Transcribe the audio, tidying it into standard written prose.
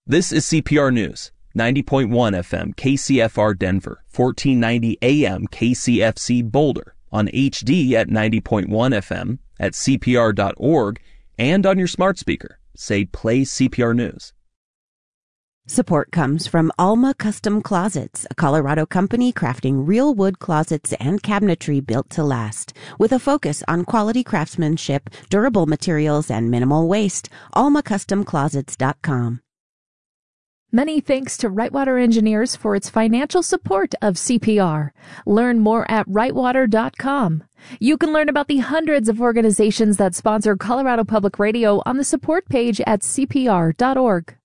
This is CPR News, 90.1 FM KCFR Denver, 1490 AM KCFC Boulder, on HD at 90.1 FM, at CPR.org, and on your smart speaker. Say play CPR News. Support comes from Alma Custom Closets, a Colorado company crafting real wood closets and cabinetry built to last. With a focus on quality craftsmanship, durable materials, and minimal waste, almacustomclosets.com. Many thanks to Rightwater Engineers for its financial support of CPR. Learn more at rightwater.com. You can learn about the hundreds of organizations that sponsor Colorado Public Radio on the support page at cpr.org.